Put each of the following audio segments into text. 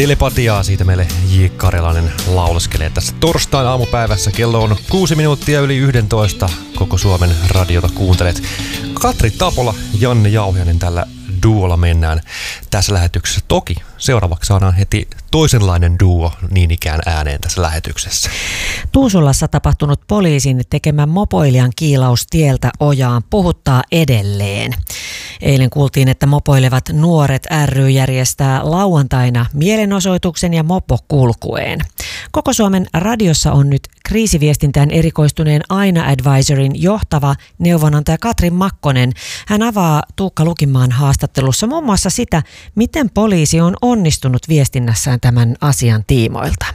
Telepatiaa, siitä meille J. Karjalainen lauleskelee tässä torstain aamupäivässä. Kello on 6 minuuttia yli 11. Koko Suomen radiota kuuntelet. Katri Tapola, Janne Jauhiainen tällä duolla mennään tässä lähetyksessä. Toki seuraavaksi saadaan heti toisenlainen duo niin ikään ääneen tässä lähetyksessä. Tuusulassa tapahtunut poliisin tekemä mopoilijan kiilaus tieltä ojaan puhuttaa edelleen. Eilen kuultiin, että mopoilevat nuoret ry järjestää lauantaina mielenosoituksen ja mopo kulkueen. Koko Suomen radiossa on nyt kriisiviestintään erikoistuneen Aina Advisorin johtava neuvonantaja Katri Makkonen. Hän avaa Tuukka Lukimaan haastattelussa muun muassa sitä, miten poliisi on onnistunut viestinnässään tämän asian tiimoilta.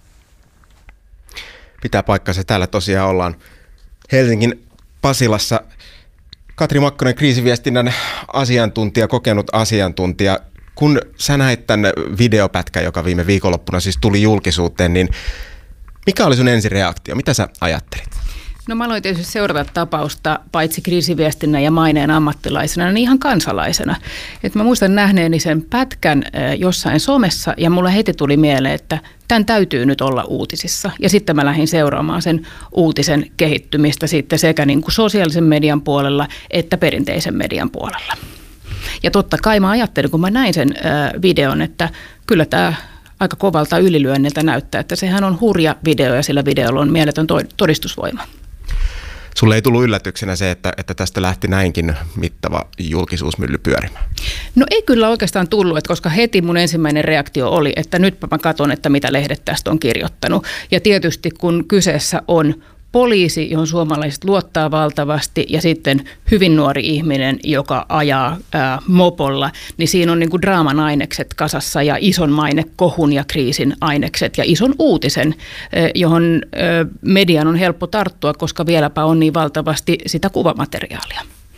Pitää paikkansa. Täällä tosiaan ollaan Helsingin Pasilassa. Katri Makkonen, kriisiviestinnän asiantuntija, kokenut asiantuntija. Kun sä näit tämän videopätkän, joka viime viikonloppuna siis tuli julkisuuteen, niin mikä oli sun ensireaktio? Mitä sä ajattelit? No mä aloin tietysti seurata tapausta paitsi kriisiviestinnän ja maineen ammattilaisena, niin ihan kansalaisena. Et mä muistan nähneeni sen pätkän jossain somessa ja mulla heti tuli mieleen, että tämän täytyy nyt olla uutisissa. Ja sitten mä lähdin seuraamaan sen uutisen kehittymistä sitten sekä niin kuin sosiaalisen median puolella että perinteisen median puolella. Ja totta kai mä ajattelin, kun mä näin sen videon, että kyllä tämä aika kovalta ylilyönniltä näyttää, että sehän on hurja video ja sillä videolla on mieletön todistusvoima. Sulle ei tullut yllätyksenä se, että tästä lähti näinkin mittava julkisuusmylly pyörimään? No ei kyllä oikeastaan tullut, että koska heti mun ensimmäinen reaktio oli, että nytpä mä katson, että mitä lehdet tästä on kirjoittanut. Ja tietysti kun kyseessä on poliisi, johon suomalaiset luottaa valtavasti ja sitten hyvin nuori ihminen, joka ajaa mopolla, niin siinä on niin kuin draaman ainekset kasassa ja ison mainekohun ja kriisin ainekset ja ison uutisen, johon median on helppo tarttua, koska vieläpä on niin valtavasti sitä kuvamateriaalia.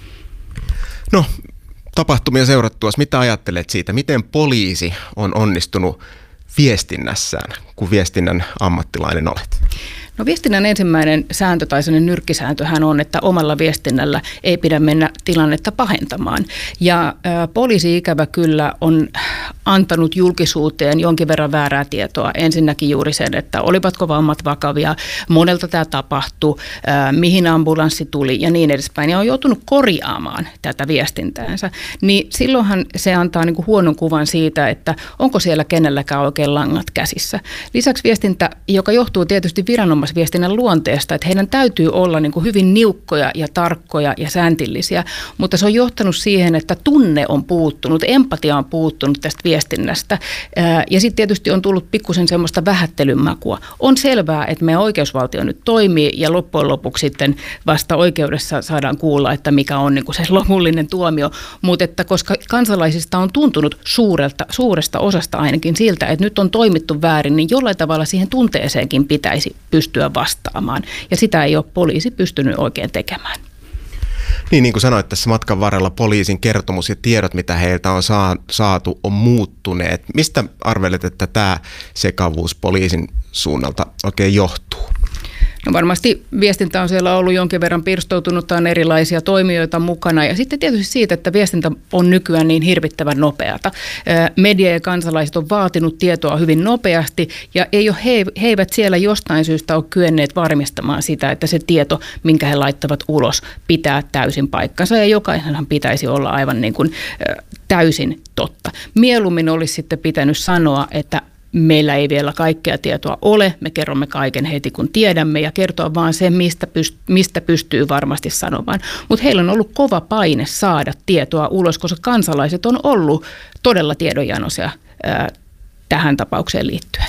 No, tapahtumia seurattuasi, mitä ajattelet siitä? Miten poliisi on onnistunut viestinnässään, kun viestinnän ammattilainen olet? No viestinnän ensimmäinen sääntö tai sellainen nyrkkisääntöhän on, että omalla viestinnällä ei pidä mennä tilannetta pahentamaan. Ja poliisi ikävä kyllä on antanut julkisuuteen jonkin verran väärää tietoa. Ensinnäkin juuri sen, että olivatko vammat vakavia, monelta tämä tapahtui, mihin ambulanssi tuli ja niin edespäin. Ja on joutunut korjaamaan tätä viestintäänsä. Niin silloinhan se antaa niin kuin huonon kuvan siitä, että onko siellä kenelläkään oikein langat käsissä. Lisäksi viestintä, joka johtuu tietysti viranomaisviestinnän luonteesta, että heidän täytyy olla niin kuin hyvin niukkoja ja tarkkoja ja sääntillisiä, mutta se on johtanut siihen, että tunne on puuttunut, empatia on puuttunut tästä viestinnästä ja sitten tietysti on tullut pikkusen semmoista vähättelyn makua. On selvää, että meidän oikeusvaltio nyt toimii ja loppujen lopuksi sitten vasta oikeudessa saadaan kuulla, että mikä on niin kuin se lopullinen tuomio, mutta että koska kansalaisista on tuntunut suuresta osasta ainakin siltä, että nyt on toimittu väärin, niin jollain tavalla siihen tunteeseenkin pitäisi pystyä vastaamaan ja sitä ei ole poliisi pystynyt oikein tekemään. Niin kuin sanoit tässä matkan varrella, poliisin kertomus ja tiedot, mitä heiltä on saatu, on muuttuneet. Mistä arvelet, että tämä sekavuus poliisin suunnalta oikein johtuu? No varmasti viestintä on siellä ollut jonkin verran pirstoutunutta, on erilaisia toimijoita mukana ja sitten tietysti siitä, että viestintä on nykyään niin hirvittävän nopeata. Media ja kansalaiset on vaatinut tietoa hyvin nopeasti ja he eivät siellä jostain syystä ole kyenneet varmistamaan sitä, että se tieto, minkä he laittavat ulos, pitää täysin paikkansa ja jokaisenhan pitäisi olla aivan niin kuin täysin totta. Mieluummin olisi sitten pitänyt sanoa, että meillä ei vielä kaikkea tietoa ole, me kerromme kaiken heti kun tiedämme ja kertoa vaan sen, mistä pystyy varmasti sanomaan. Mutta heillä on ollut kova paine saada tietoa ulos, koska kansalaiset on ollut todella tiedonjanoisia tähän tapaukseen liittyen.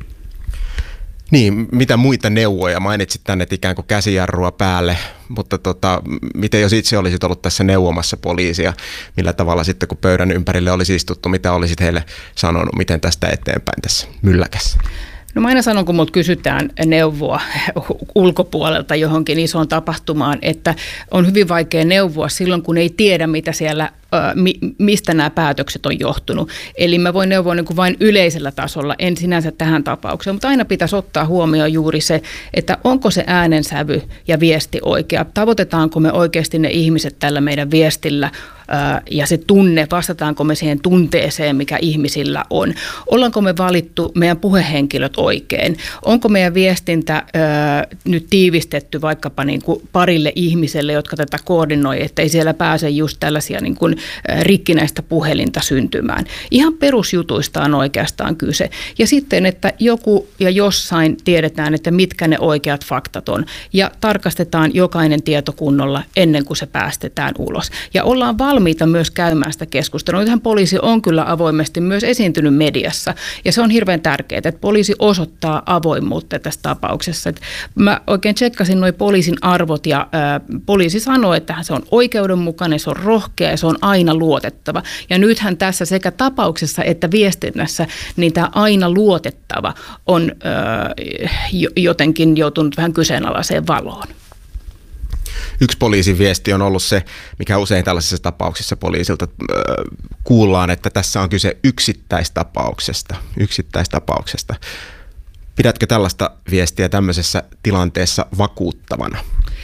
Niin, mitä muita neuvoja? Mainitsit tänne, että ikään kuin käsijarrua päälle, mutta miten jos itse olisit ollut tässä neuvomassa poliisia, millä tavalla sitten kun pöydän ympärille olisi istuttu, mitä olisit heille sanonut, miten tästä eteenpäin tässä mylläkässä? No mä aina sanon, kun mut kysytään neuvoa ulkopuolelta johonkin isoon tapahtumaan, että on hyvin vaikea neuvoa silloin, kun ei tiedä, mitä siellä mistä nämä päätökset on johtunut. Eli mä voin neuvoa niin kuin vain yleisellä tasolla, en sinänsä tähän tapaukseen, mutta aina pitäisi ottaa huomioon juuri se, että onko se äänensävy ja viesti oikea. Tavoitetaanko me oikeasti ne ihmiset tällä meidän viestillä ja se tunne, vastataanko me siihen tunteeseen, mikä ihmisillä on. Ollaanko me valittu meidän puhehenkilöt oikein? Onko meidän viestintä nyt tiivistetty vaikkapa niin kuin parille ihmiselle, jotka tätä koordinoi, että ei siellä pääse just tällaisia niin kuin rikkinäistä puhelinta syntymään. Ihan perusjutuista on oikeastaan kyse. Ja sitten, että joku ja jossain tiedetään, että mitkä ne oikeat faktat on. Ja tarkastetaan jokainen tieto kunnolla ennen kuin se päästetään ulos. Ja ollaan valmiita myös käymään sitä keskustelua. Nythän poliisi on kyllä avoimesti myös esiintynyt mediassa. Ja se on hirveän tärkeää, että poliisi osoittaa avoimuutta tässä tapauksessa. Että mä oikein tsekkasin nuo poliisin arvot ja poliisi sanoo, että se on oikeudenmukainen, se on rohkea ja se on aina luotettava. Ja nythän tässä sekä tapauksessa että viestinnässä niin tämä aina luotettava on jotenkin joutunut vähän kyseenalaiseen valoon. Yksi poliisin viesti on ollut se, mikä usein tällaisissa tapauksissa poliisilta kuullaan, että tässä on kyse yksittäistapauksesta. Pidätkö tällaista viestiä tämmöisessä tilanteessa vakuuttavana?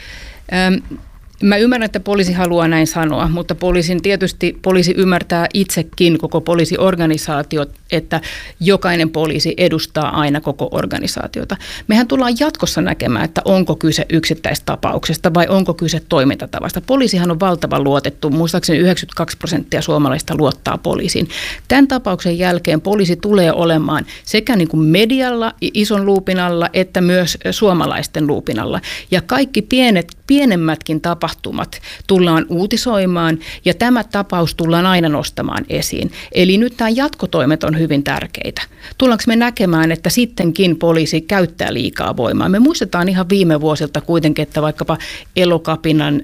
Mä ymmärrän, että poliisi haluaa näin sanoa, mutta poliisi ymmärtää itsekin koko poliisiorganisaatiot, että jokainen poliisi edustaa aina koko organisaatiota. Mehän tullaan jatkossa näkemään, että onko kyse yksittäistapauksesta vai onko kyse toimintatavasta. Poliisihan on valtavan luotettu, muistaakseni 92% suomalaista luottaa poliisiin. Tämän tapauksen jälkeen poliisi tulee olemaan sekä niin kuin medialla ison luupin alla että myös suomalaisten luupin alla. Ja kaikki pienemmätkin tapahtumat tullaan uutisoimaan ja tämä tapaus tullaan aina nostamaan esiin. Eli nyt nämä jatkotoimet on hyvin tärkeitä. Tullaanko me näkemään, että sittenkin poliisi käyttää liikaa voimaa? Me muistetaan ihan viime vuosilta kuitenkin, että vaikkapa Elokapinan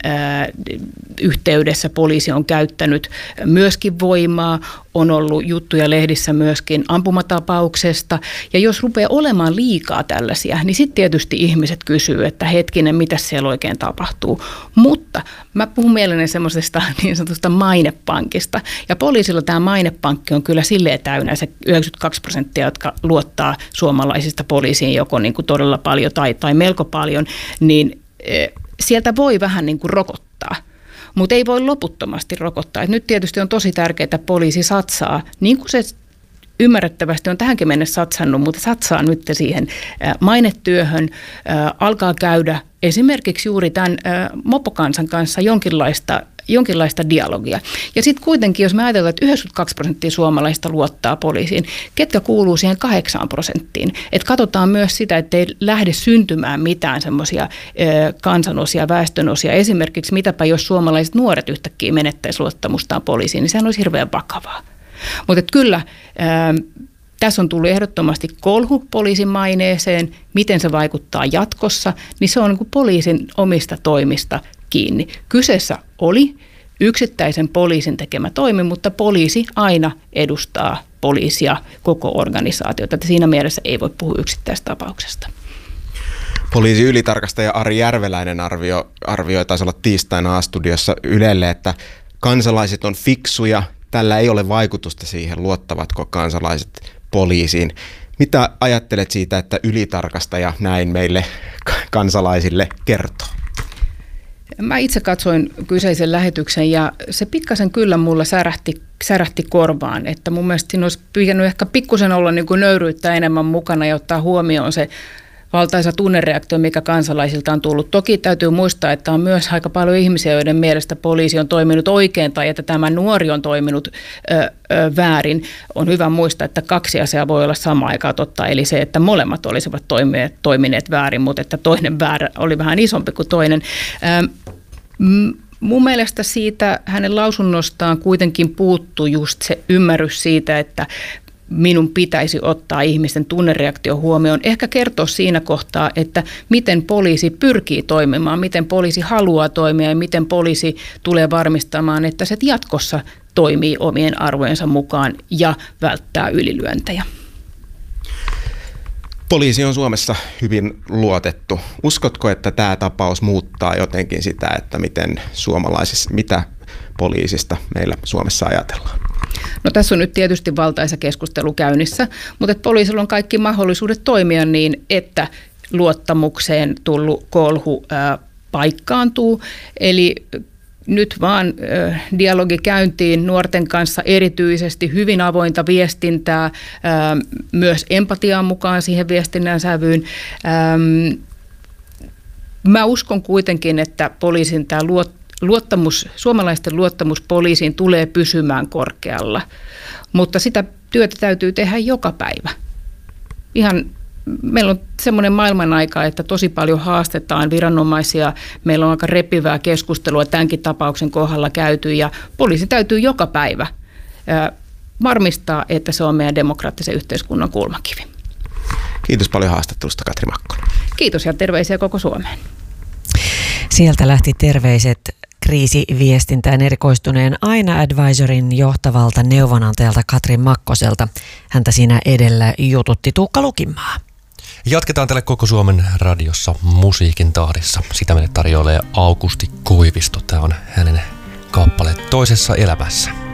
yhteydessä poliisi on käyttänyt myöskin voimaa, on ollut juttuja lehdissä myöskin ampumatapauksesta. Ja jos rupeaa olemaan liikaa tällaisia, niin sitten tietysti ihmiset kysyy, että hetkinen, mitä siellä oikein tapahtuu. Mutta mä puhun mielelläni semmoisesta niin sanotusta mainepankista. Ja poliisilla tämä mainepankki on kyllä silleen täynnä, se 92%, jotka luottaa suomalaisista poliisiin joko niin kuin todella paljon tai melko paljon, niin sieltä voi vähän niin kuin rokottaa. Mutta ei voi loputtomasti rokottaa. Et nyt tietysti on tosi tärkeää, että poliisi satsaa, niin kuin se ymmärrettävästi on tähänkin mennessä satsannut, mutta satsaa nyt siihen mainetyöhön, alkaa käydä esimerkiksi juuri tämän mopokansan kanssa jonkinlaista dialogia. Ja sitten kuitenkin, jos me ajatellaan, että 92% suomalaista luottaa poliisiin, ketkä kuuluu siihen 8%? Että katsotaan myös sitä, että ei lähde syntymään mitään semmoisia kansanosia, väestönosia. Esimerkiksi mitäpä jos suomalaiset nuoret yhtäkkiä menettäisi luottamustaan poliisiin, niin sehän olisi hirveän vakavaa. Mutta kyllä tässä on tullut ehdottomasti kolhu poliisin maineeseen, miten se vaikuttaa jatkossa, niin se on niin kuin poliisin omista toimista kiinni. Kyseessä oli yksittäisen poliisin tekemä toimi, mutta poliisi aina edustaa poliisia, koko organisaatiota. Siinä mielessä ei voi puhua yksittäistapauksesta. Poliisin ylitarkastaja Ari Järveläinen arvioi taisi olla tiistaina A-studiossa Ylelle, että kansalaiset on fiksuja. Tällä ei ole vaikutusta siihen, luottavatko kansalaiset poliisiin. Mitä ajattelet siitä, että ylitarkastaja näin meille kansalaisille kertoo? Mä itse katsoin kyseisen lähetyksen ja se pikkasen kyllä mulla särähti korvaan, että mun mielestä siinä olisi pitänyt ehkä pikkusen olla niin kuin nöyryyttä enemmän mukana ja ottaa huomioon se valtaisa tunnereaktio, mikä kansalaisilta on tullut. Toki täytyy muistaa, että on myös aika paljon ihmisiä, joiden mielestä poliisi on toiminut oikein tai että tämä nuori on toiminut väärin. On hyvä muistaa, että kaksi asiaa voi olla samaan aikaan totta, eli se, että molemmat olisivat toimineet väärin, mutta että toinen väärä oli vähän isompi kuin toinen. Mun mielestä siitä hänen lausunnostaan kuitenkin puuttuu just se ymmärrys siitä, että minun pitäisi ottaa ihmisten tunnereaktio huomioon. Ehkä kertoa siinä kohtaa, että miten poliisi pyrkii toimimaan, miten poliisi haluaa toimia ja miten poliisi tulee varmistamaan, että se jatkossa toimii omien arvojensa mukaan ja välttää ylilyöntejä. Poliisi on Suomessa hyvin luotettu. Uskotko, että tämä tapaus muuttaa jotenkin sitä, että mitä poliisista meillä Suomessa ajatellaan? No tässä on nyt tietysti valtaisa keskustelu käynnissä, mutta poliisilla on kaikki mahdollisuudet toimia niin, että luottamukseen tullut kolhu paikkaantuu. Eli nyt vaan dialogi käyntiin nuorten kanssa erityisesti, hyvin avointa viestintää, myös empatiaa mukaan siihen viestinnän sävyyn. Mä uskon kuitenkin, että poliisin tämä suomalaisten luottamus poliisiin tulee pysymään korkealla, mutta sitä työtä täytyy tehdä joka päivä. Meillä on semmoinen maailmanaika, että tosi paljon haastetaan viranomaisia. Meillä on aika repivää keskustelua tämänkin tapauksen kohdalla käyty ja poliisi täytyy joka päivä varmistaa, että se on meidän demokraattisen yhteiskunnan kulmakivi. Kiitos paljon haastattelusta, Katri Makkonen. Kiitos ja terveisiä koko Suomeen. Sieltä lähti terveiset kriisiviestintään erikoistuneen Aina Advisorin johtavalta neuvonantajalta Katri Makkoselta. Häntä siinä edellä jututti Tuukka Lukimaa. Jatketaan tälle Koko Suomen radiossa musiikin tahdissa. Sitä meille tarjoilee Aukusti Koivisto. Tämä on hänen kappale Toisessa elämässä.